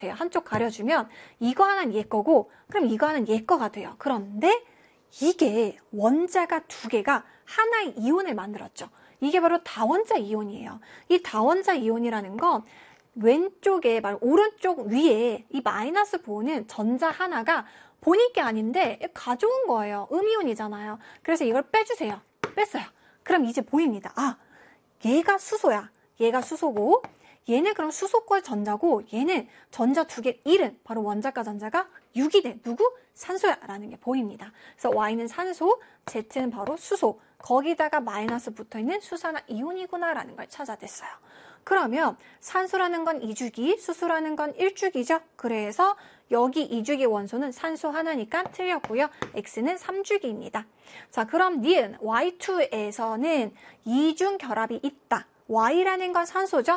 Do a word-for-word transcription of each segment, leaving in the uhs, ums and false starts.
돼요. 한쪽 가려주면 이거 하나는 얘 거고 그럼 이거 하나는 얘 거가 돼요. 그런데 이게 원자가 두 개가 하나의 이온을 만들었죠. 이게 바로 다원자 이온이에요. 이 다원자 이온이라는 건 왼쪽에, 말 오른쪽 위에 이 마이너스 보는 전자 하나가 본인 게 아닌데 가져온 거예요. 음이온이잖아요. 그래서 이걸 빼주세요. 뺐어요. 그럼 이제 보입니다. 아, 얘가 수소야. 얘가 수소고 얘는 그럼 수소권 전자고 얘는 전자 두 개 일은 바로 원자가 전자가 육이 돼. 누구? 산소야 라는 게 보입니다. 그래서 Y는 산소, Z는 바로 수소. 거기다가 마이너스 붙어있는 수산화 이온이구나 라는 걸 찾아냈어요. 그러면 산소라는 건 이주기, 수소라는 건 일주기죠. 그래서 여기 이주기 원소는 산소 하나니까 틀렸고요. X는 삼주기입니다. 자, 그럼 니은 와이 투에서는 이중 결합이 있다. Y라는 건 산소죠.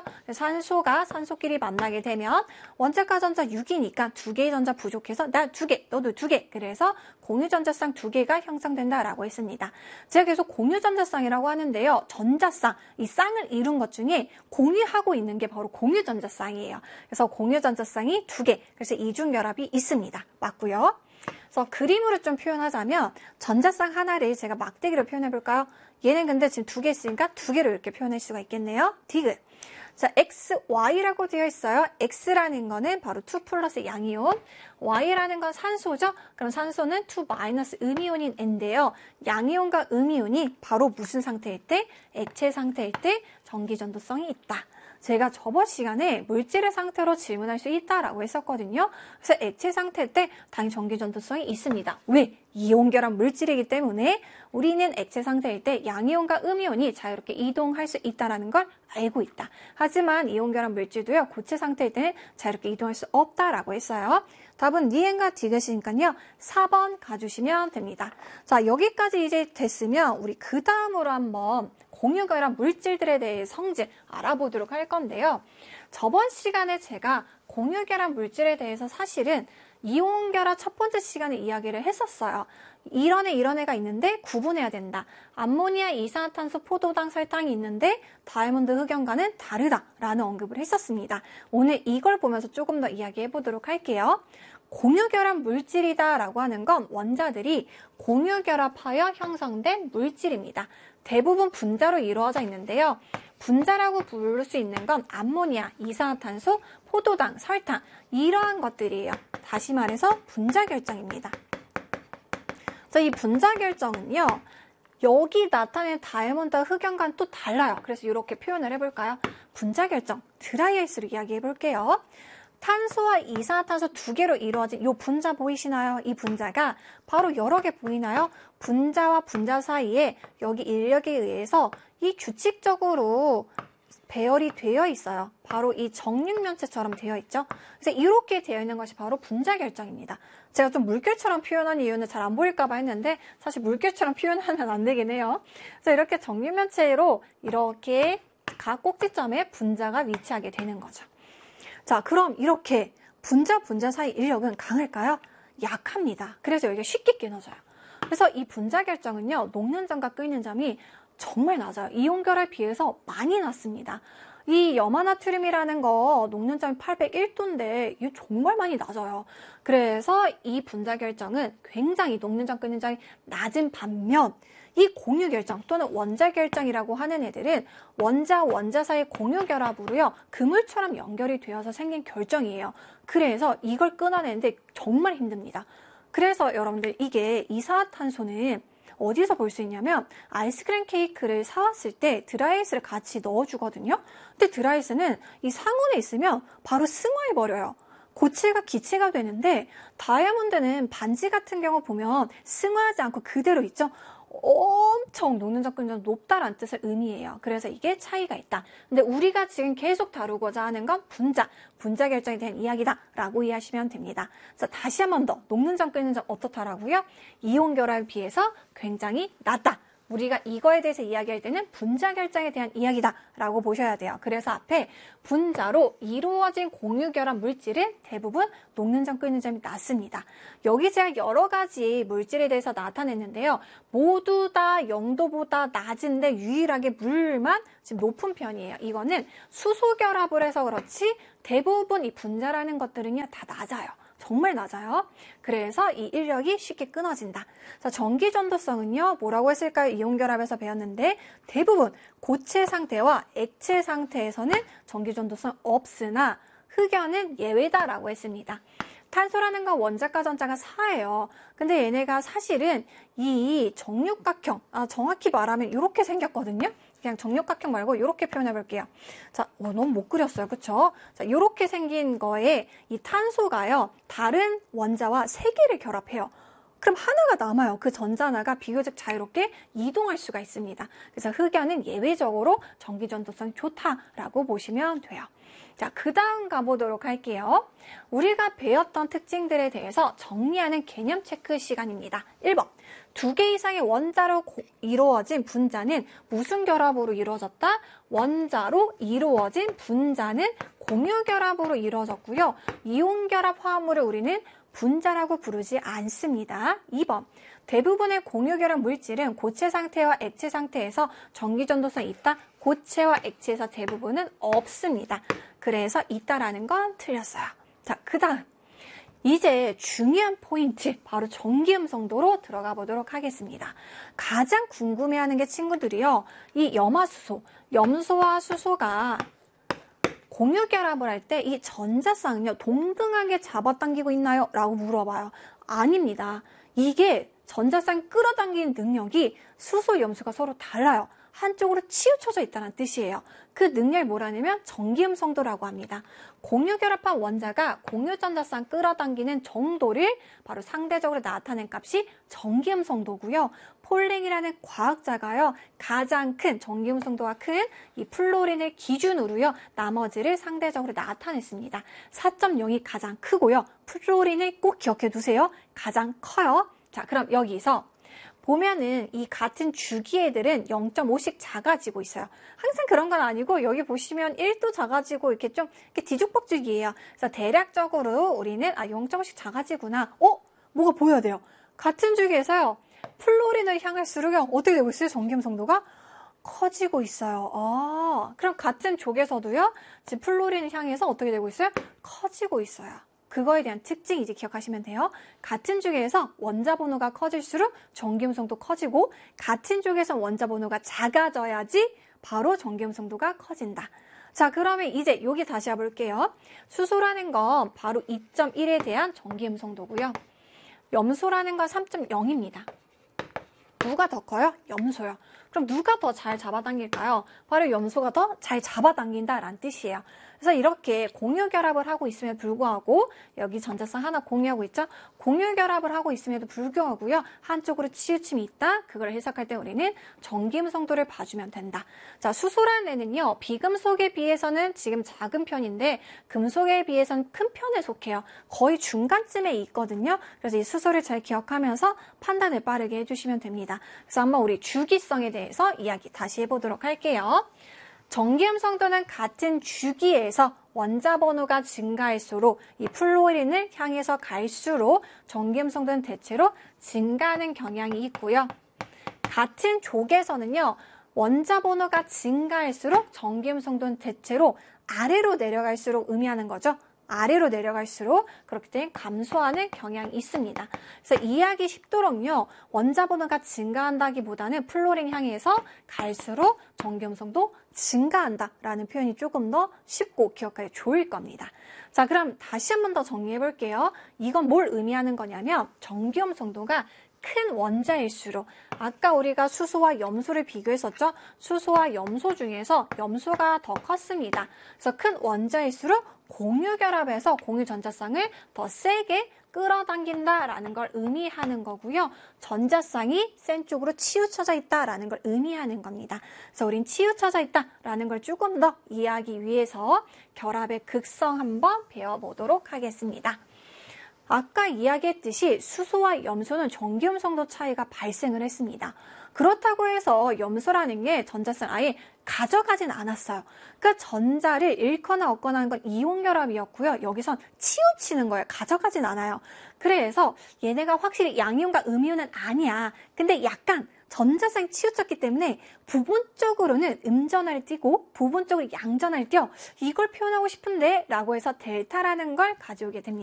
산소가 산소끼리 만나게 되면 원자가 전자 육이니까 두 개의 전자 부족해서 나 두 개, 너도 두 개. 그래서 공유전자쌍 두 개가 형성된다라고 했습니다. 제가 계속 공유전자쌍이라고 하는데요. 전자쌍, 이 쌍을 이룬 것 중에 공유하고 있는 게 바로 공유전자쌍이에요. 그래서 공유전자쌍이 두 개, 그래서 이중결합이 있습니다. 맞고요. 그래서 그림으로 좀 표현하자면 전자쌍 하나를 제가 막대기로 표현해 볼까요? 얘는 근데 지금 두 개 있으니까 두 개로 이렇게 표현할 수가 있겠네요. 디귿. 자, X, Y라고 되어 있어요. X라는 거는 바로 투 플러스 양이온, Y라는 건 산소죠. 그럼 산소는 투 마이너스 음이온인 N인데요. 양이온과 음이온이 바로 무슨 상태일 때? 액체 상태일 때 전기전도성이 있다. 제가 저번 시간에 물질의 상태로 질문할 수 있다라고 했었거든요. 그래서 액체 상태일 때 당연히 전기전도성이 있습니다. 왜? 이온결합 물질이기 때문에 우리는 액체 상태일 때 양이온과 음이온이 자유롭게 이동할 수 있다는 걸 알고 있다. 하지만 이온결합 물질도요, 고체 상태일 때는 자유롭게 이동할 수 없다라고 했어요. 답은 니은과 디귿이니까요. 사 번 가주시면 됩니다. 자, 여기까지 이제 됐으면 우리 그 다음으로 한번 공유결합 물질들에 대해 성질 알아보도록 할 건데요. 저번 시간에 제가 공유결합 물질에 대해서 사실은 이온결합 첫 번째 시간에 이야기를 했었어요. 이런 애 이런 애가 있는데 구분해야 된다. 암모니아, 이산화탄소, 포도당, 설탕이 있는데 다이아몬드 흑연과는 다르다라는 언급을 했었습니다. 오늘 이걸 보면서 조금 더 이야기해 보도록 할게요. 공유결합 물질이다라고 하는 건 원자들이 공유결합하여 형성된 물질입니다. 대부분 분자로 이루어져 있는데요. 분자라고 부를 수 있는 건 암모니아, 이산화탄소, 포도당, 설탕 이러한 것들이에요. 다시 말해서 분자 결정입니다. 자, 이 분자 결정은요. 여기 나타낸 다이아몬드와 흑연과는 또 달라요. 그래서 이렇게 표현을 해볼까요? 분자 결정, 드라이아이스로 이야기해 볼게요. 탄소와 이산화탄소 두 개로 이루어진 이 분자 보이시나요? 이 분자가 바로 여러 개 보이나요? 분자와 분자 사이에 여기 인력에 의해서 이 규칙적으로 배열이 되어 있어요. 바로 이 정육면체처럼 되어 있죠. 그래서 이렇게 되어 있는 것이 바로 분자 결정입니다. 제가 좀 물결처럼 표현한 이유는 잘 안 보일까 봐 했는데 사실 물결처럼 표현하면 안 되긴 해요. 그래서 이렇게 정육면체로 이렇게 각 꼭지점에 분자가 위치하게 되는 거죠. 자, 그럼 이렇게 분자 분자 사이 인력은 강할까요? 약합니다. 그래서 여기가 쉽게 끊어져요. 그래서 이 분자 결정은요, 녹는 점과 끓는 점이 정말 낮아요. 이온결합에 비해서 많이 낮습니다. 이 염화나트륨이라는 거 녹는 점이 팔백일 도인데 이게 정말 많이 낮아요. 그래서 이 분자 결정은 굉장히 녹는 점, 끓는 점이 낮은 반면 이 공유 결정 또는 원자 결정이라고 하는 애들은 원자, 원자 사이 공유 결합으로요, 그물처럼 연결이 되어서 생긴 결정이에요. 그래서 이걸 끊어내는데 정말 힘듭니다. 그래서 여러분들 이게 이산화탄소는 어디서 볼 수 있냐면 아이스크림 케이크를 사왔을 때 드라이아이스를 같이 넣어주거든요. 근데 드라이아이스는 이 상온에 있으면 바로 승화해버려요. 고체가 기체가 되는데 다이아몬드는 반지 같은 경우 보면 승화하지 않고 그대로 있죠. 엄청 녹는 점, 끓는 점 높다라는 뜻을 의미해요. 그래서 이게 차이가 있다. 근데 우리가 지금 계속 다루고자 하는 건 분자, 분자 결정에 대한 이야기다 라고 이해하시면 됩니다. 자, 다시 한 번 더 녹는 점, 끓는 점 어떻다라고요? 이온 결합에 비해서 굉장히 낮다. 우리가 이거에 대해서 이야기할 때는 분자 결정에 대한 이야기다라고 보셔야 돼요. 그래서 앞에 분자로 이루어진 공유결합 물질은 대부분 녹는 점, 끓는 점이 낮습니다. 여기 제가 여러 가지 물질에 대해서 나타냈는데요. 모두 다 영도보다 낮은데 유일하게 물만 지금 높은 편이에요. 이거는 수소 결합을 해서 그렇지 대부분 이 분자라는 것들은요 다 낮아요. 정말 낮아요. 그래서 이 인력이 쉽게 끊어진다. 자, 전기 전도성은요, 뭐라고 했을까요? 이온 결합에서 배웠는데 대부분 고체 상태와 액체 상태에서는 전기 전도성 없으나 흑연은 예외다라고 했습니다. 탄소라는 건 원자과 전자가 사예요. 근데 얘네가 사실은 이 정육각형, 아, 정확히 말하면 이렇게 생겼거든요. 그냥 정육각형 말고 이렇게 표현해 볼게요. 자, 어, 너무 못 그렸어요. 그쵸? 자, 이렇게 생긴 거에 이 탄소가요, 다른 원자와 세 개를 결합해요. 그럼 하나가 남아요. 그 전자 하나가 비교적 자유롭게 이동할 수가 있습니다. 그래서 흑연은 예외적으로 전기 전도성이 좋다라고 보시면 돼요. 자, 그 다음 가보도록 할게요. 우리가 배웠던 특징들에 대해서 정리하는 개념 체크 시간입니다. 일 번. 두 개 이상의 원자로 고, 이루어진 분자는 무슨 결합으로 이루어졌다? 원자로 이루어진 분자는 공유 결합으로 이루어졌고요. 이온 결합 화합물을 우리는 분자라고 부르지 않습니다. 이 번. 대부분의 공유 결합 물질은 고체 상태와 액체 상태에서 전기 전도성이 있다. 고체와 액체에서 대부분은 없습니다. 그래서 있다라는 건 틀렸어요. 자, 그 다음. 이제 중요한 포인트, 바로 전기음성도로 들어가 보도록 하겠습니다. 가장 궁금해하는 게 친구들이요. 이 염화수소, 염소와 수소가 공유 결합을 할 때 이 전자쌍은요, 동등하게 잡아당기고 있나요? 라고 물어봐요. 아닙니다. 이게 전자쌍 끌어당기는 능력이 수소, 염소가 서로 달라요. 한쪽으로 치우쳐져 있다는 뜻이에요. 그 능력을 뭐라냐면 전기음성도라고 합니다. 공유결합한 원자가 공유전자쌍 끌어당기는 정도를 바로 상대적으로 나타낸 값이 전기음성도고요. 폴랭이라는 과학자가요, 가장 큰 전기음성도가 큰 이 플로린을 기준으로요, 나머지를 상대적으로 나타냈습니다. 사 점 영이 가장 크고요. 플로린을 꼭 기억해 두세요. 가장 커요. 자, 그럼 여기서 보면은 이 같은 주기 애들은 영 점 오씩 작아지고 있어요. 항상 그런 건 아니고 여기 보시면 일도 작아지고 이렇게 좀 이렇게 뒤죽박죽이에요. 그래서 대략적으로 우리는 아 영 점 오씩 작아지구나. 어? 뭐가 보여야 돼요. 같은 주기에서요. 플로린을 향할수록요. 어떻게 되고 있어요? 전기음성도가 커지고 있어요. 아, 그럼 같은 족에서도요. 지금 플로린을 향해서 어떻게 되고 있어요? 커지고 있어요. 그거에 대한 특징 이제 기억하시면 돼요. 같은 쪽에서 원자 번호가 커질수록 전기음성도 커지고 같은 쪽에서 원자 번호가 작아져야지 바로 전기음성도가 커진다. 자, 그러면 이제 여기 다시 해볼게요. 수소라는 건 바로 이 점 일에 대한 전기음성도고요. 염소라는 건 삼 점 영입니다. 누가 더 커요? 염소요. 그럼 누가 더 잘 잡아당길까요? 바로 염소가 더 잘 잡아당긴다라는 뜻이에요. 그래서 이렇게 공유 결합을 하고 있음에도 불구하고 여기 전자쌍 하나 공유하고 있죠? 공유 결합을 하고 있음에도 불구하고요. 한쪽으로 치우침이 있다. 그걸 해석할 때 우리는 전기음성도를 봐주면 된다. 자, 수소라는 애는요. 비금속에 비해서는 지금 작은 편인데 금속에 비해서는 큰 편에 속해요. 거의 중간쯤에 있거든요. 그래서 이 수소를 잘 기억하면서 판단을 빠르게 해주시면 됩니다. 그래서 한번 우리 주기성에 대해서 이야기 다시 해보도록 할게요. 전기음성도는 같은 주기에서 원자 번호가 증가할수록 이 플로린을 향해서 갈수록 전기음성도는 대체로 증가하는 경향이 있고요. 같은 족에서는요. 원자 번호가 증가할수록 전기음성도는 대체로 아래로 내려갈수록 의미하는 거죠. 아래로 내려갈수록 그렇기 때문에 감소하는 경향이 있습니다. 그래서 이해하기 쉽도록요. 원자 번호가 증가한다기보다는 플로린 향해서 갈수록 전기음성도 증가한다라는 표현이 조금 더 쉽고 기억하기 좋을 겁니다. 자, 그럼 다시 한 번 더 정리해 볼게요. 이건 뭘 의미하는 거냐면 전기음성도가 큰 원자일수록 아까 우리가 수소와 염소를 비교했었죠? 수소와 염소 중에서 염소가 더 컸습니다. 그래서 큰 원자일수록 공유 결합에서 공유 전자쌍을 더 세게 끌어당긴다라는 걸 의미하는 거고요. 전자쌍이 센 쪽으로 치우쳐져 있다라는 걸 의미하는 겁니다. 그래서 우린 치우쳐져 있다라는 걸 조금 더 이해하기 위해서 결합의 극성 한번 배워보도록 하겠습니다. 아까 이야기했듯이 수소와 염소는 전기음 성도 차이가 발생을 했습니다. 그렇다고 해서 염소라는 게 전자쌍을 아예 가져가진 않았어요. 그러니까 전자를 잃거나 얻거나 하는 건 이온결합이었고요. 여기선 치우치는 거예요. 가져가진 않아요. 그래서 얘네가 확실히 양이온과 음이온은 아니야. 근데 약간 전자쌍이 치우쳤기 때문에 부분적으로는 음전하를 띄고 부분적으로 양전하를 띄어 이걸 표현하고 싶은데 라고 해서 델타라는 걸 가져오게 됩니다.